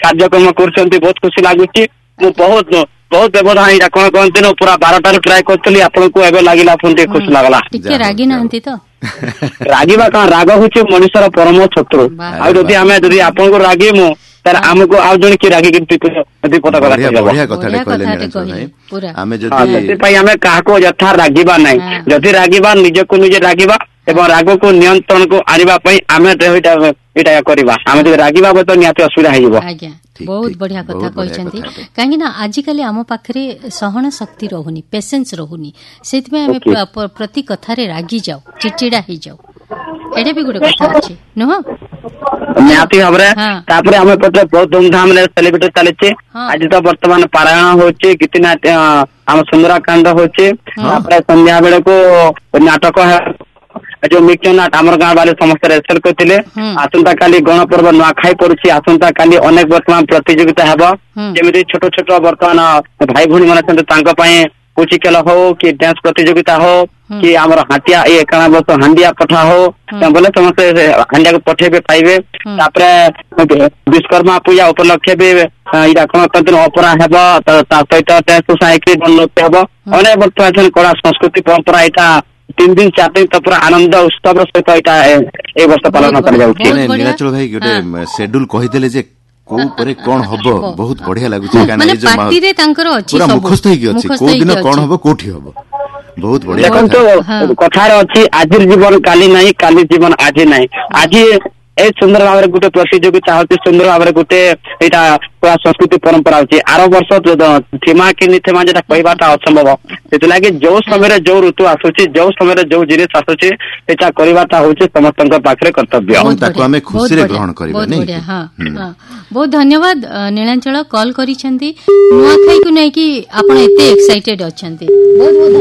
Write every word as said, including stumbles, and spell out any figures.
କାର୍ଯ୍ୟକ୍ରମ କରୁଛନ୍ତି ବହୁତ ଖୁସି ଲାଗୁଛି। ମୁଁ ବହୁତ ବହୁତ ବ୍ୟବଧାନ ଏଇଟା କଣ କହନ୍ତି ନା ପୁରା ବାରଟାରୁ ଟ୍ରାଏ କରିଥିଲି ଆପଣଙ୍କୁ ଏବେ ଲାଗିଲା ପୁଣି ଟିକେ ଖୁସି ଲାଗଲା। ଟିକେ ରାଗି ନାହାନ୍ତି ତ? ରାଗିବା କଣ ରାଗ ହଉଛି ମଣିଷର ପରମ ଶତ୍ରୁ। ଆଉ ଯଦି ଆମେ ଯଦି ଆପଣଙ୍କୁ ରାଗିମୁ ତାହେଲେ ଆମକୁ ଆଉ ଜଣେ କି ରାଗିକି ବିପଦ କଥା ସେଥିପାଇଁ ଆମେ କାହାକୁ ଯଥା ରାଗିବା ନାହିଁ। ଯଦି ରାଗିବା ନିଜକୁ ନିଜେ ରାଗିବା ଏବଂ ରାଗକୁ ନିୟନ୍ତ୍ରଣକୁ ଆଣିବା ପାଇଁ ଆମେ ଏଇଟା କରିବା। ଆମେ ଯଦି ରାଗିବା ତ ନିହାତି ଅସୁବିଧା ହେଇଯିବ। ଆଜ୍ଞା ବହୁତ ବଢିଆ କଥା କହିଛନ୍ତି। କାହିଁକି ନା ଆଜିକାଲି ଆମ ପାଖରେ ସହନ ଶକ୍ତି ରହୁନି, ପେସେନ୍ସ ରହୁନି, ସେଥିପାଇଁ ଆମେ ପ୍ରତି କଥାରେ ରାଗି ଯାଉ, ଚିଚିଡା ହେଇଯାଉ। ଏଇଟା ବି ଗୋଟେ କଥା ଅଛି ନୁହଁ? ନିହାତି ଭାବରେ। ତାପରେ ଆମେ ବହୁତ ଧୁମଧାମ ରେ ସେଲିବ୍ରେଟ ଚାଲିଛି। ଆଜି ତ ବର୍ତ୍ତମାନ ପାରାୟଣ ହଉଛି, ଗୀତି ନାଟ୍ୟ ଆମ ସୁନ୍ଦରାକାଣ୍ଡ ହଉଛି। ତାପରେ ସନ୍ଧ୍ୟା ବେଳକୁ ନାଟକ ଯୋଉ ମିକ୍ସ ନାଟ ଆମର ଗାଁ ବାଲେ ସମସ୍ତେ ରେସଲ କରିଥିଲେ। ଆସନ୍ତା କାଲି ଗଣପର୍ବ ନୂଆଖାଇ ପଡୁଛି। ଆସନ୍ତା କାଲି ଅନେକ ବର୍ତ୍ତମାନ ପ୍ରତିଯୋଗିତା ହେବ। ଯେମିତି ଛୋଟ ଛୋଟ ବର୍ତ୍ତମାନ ଭାଇ ଭଉଣୀ ମାନେ ଅଛନ୍ତି ତାଙ୍କ ପାଇଁ ପୁଚି ଖେଳ ହଉ କି ଡ୍ୟାନ୍ସ ପ୍ରତିଯୋଗିତା ହଉ କି ଆମର ହାଣ୍ଡିଆ ଏଇ ଏକାଣ ବର୍ଷ ହାଣ୍ଡିଆ ପଠା ହଉ ବୋଲେ ସମସ୍ତେ ହାଣ୍ଡିଆକୁ ପଠେଇବେ ପାଇବେ। ତାପରେ ବିଶ୍ୱକର୍ମା ପୂଜା ଉପଲକ୍ଷେ ବି ଏଇଟା କଣ କହନ୍ତି ଅପରା ହେବ। ତା ସହିତ ସାଇକେଲ ନୃତ୍ୟ ହେବ। ଅନେକ ବର୍ତ୍ତମାନ କଳା ସଂସ୍କୃତି ପରମ୍ପରା ଏଇଟା ତିନି ଦିନ ଚାରି ଦିନ ତ ପୁରା ଆନନ୍ଦ ଉତ୍ସବର ସହିତ ଏଇଟା ଏ ବର୍ଷ ପାଳନ କରାଯାଉଛି। ନୀଳାଚଳ ଭାଇ ଗୋଟେ ସେଡ୍ୟୁଲ କହିଦେଲେ ଯେ କୋଉ ପରେ କଣ ହବ ବହୁତ ବଢିଆ ଲାଗୁଛି। ପୁରା ମୁଖସ୍ଥ ହେଇକି ଅଛି କୋଉ ଦିନ କଣ ହବ କୋଉଠି ହବ ବହୁତ ବଢିଆ। ଦେଖନ୍ତୁ କଥାରେ ଅଛି ଆଜିର ଜୀବନ କାଲି ନାହିଁ, କାଲି ଜୀବନ ଆଜି ନାହିଁ। ଆଜି ଏ ସୁନ୍ଦର ଭାବରେ ଗୋଟେ ପ୍ରତିଯୋଗିତା ହଉଛି, ସୁନ୍ଦର ଭାବରେ ଗୋଟେ ଏଇଟା ପୁରା ସଂସ୍କୃତି ପରମ୍ପରା ହଉଛି। ଆର ବର୍ଷ ଥିମା କି ନିଥିମା ଯେଟା କହିବାଟା ଅସମ୍ଭବ। ସେଥିଲାଗି ଯୋଉ ସମୟରେ ଯୋଉ ଋତୁ ଆସୁଛି, ଯୋଉ ସମୟରେ ଯୋଉ ଜିନିଷ ଆସୁଛି ସେଇଟା କରିବାଟା ହଉଛି ସମସ୍ତଙ୍କ ପାଖରେ କର୍ତ୍ତବ୍ୟ। ତାକୁ ଆମେ ଖୁସିରେ ଗ୍ରହଣ କରିବା। ବହୁତ ଧନ୍ୟବାଦ ନୀଳାଞ୍ଚଳ କଲ୍ କରିଛନ୍ତି। ନୂଆଖାଇକୁ ନେଇକି ଆପଣ ଏତେ ଏକ୍ସାଇଟେଡ୍ ଅଛନ୍ତି। ବହୁତ ବହୁତ